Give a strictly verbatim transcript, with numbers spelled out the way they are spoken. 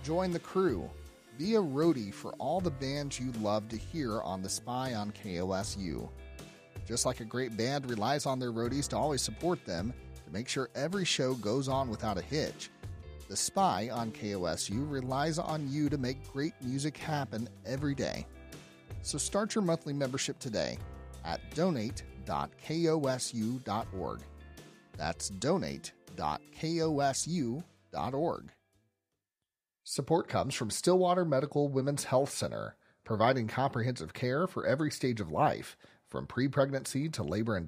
Join the crew. Be a roadie for all the bands you love to hear on The Spy on K O S U. Just like a great band relies on their roadies to always support them to make sure every show goes on without a hitch, The Spy on K O S U relies on you to make great music happen every day. So start your monthly membership today at donate dot kosu dot org. That's donate dot kosu dot org. Support comes from Stillwater Medical Women's Health Center, providing comprehensive care for every stage of life, from pre-pregnancy to labor and